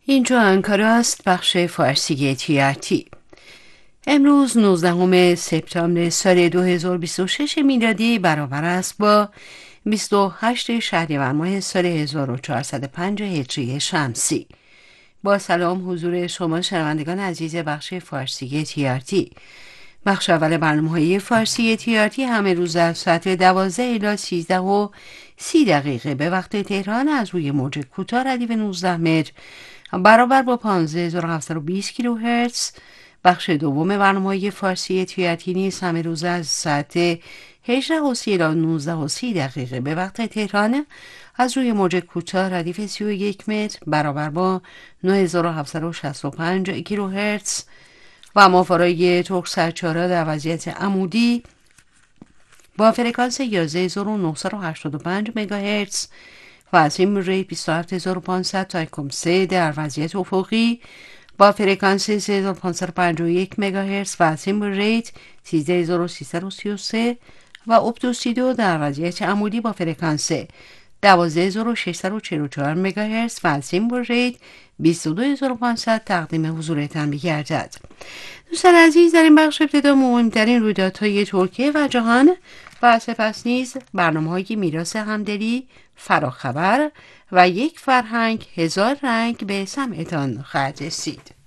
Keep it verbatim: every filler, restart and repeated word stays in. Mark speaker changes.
Speaker 1: اینجا انکارا است، بخش فارسی تی ار تی. امروز نوزدهم سپتامبر سال دو هزار و بیست و شش میلادی برابر است با بیست و هشت شهریور ماه سال هزار و چهارصد و پنج هجری شمسی. با سلام حضور شما شنوندگان عزیز بخش فارسی تی ار تی. بخش اول برنامه‌های فارسی تی ار تی همه روز از ساعت دوازده الی سیزده و سی دقیقه به وقت تهران از روی موج کوتاه ردیف نوزده متر برابر با پانزده هزار و هفتصد و بیست کیلوهرتز. بخش دوم برنامه‌های فارسی تی ار تی نیز همه روز از ساعت هجده و سی الی نوزده و سی دقیقه به وقت تهران از روی موج کوتاه ردیف سی و یک متر برابر با نه هزار و هفتصد و شصت و پنج کیلوهرتز و ماهواره‌ی ترک سرچاره در وضعیت عمودی با فرکانس یازده هزار و نهصد و هشتاد و پنج مگاهرتز و از این ری بیست و هفت هزار و پانصد تا سه در وضعیت افقی با فرکانس سه هزار و پانصد و پنجاه و یک مگاهرتز و از این ریت سیزده هزار و سیصد و سی و سه و اپتوسیدو در وضعیت عمودی با فرکانس دوازده هزار و ششصد و چهل و چهار مگاهرتز و از این ریت بیست و دو هزار و پانصد تقدیم حضورتان می‌گردد. دوستان عزیز، در این بخش ابتدا مهمترین رویدادهای ترکیه و جهان و سپس نیز برنامه‌های میراث همدلی، فراخبر و یک فرهنگ هزار رنگ به سمعتان خواهد رسید.